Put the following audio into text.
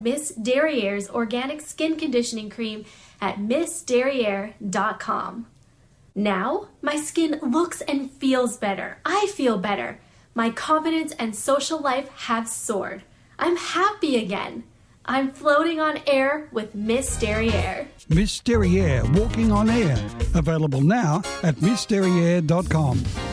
Miss Derriere's Organic Skin Conditioning Cream at MissDerriere.com. Now, my skin looks and feels better. I feel better. My confidence and social life have soared. I'm happy again. I'm floating on air with Miss Derriere. Miss Derriere Walking on Air. Available now at MissDerriere.com.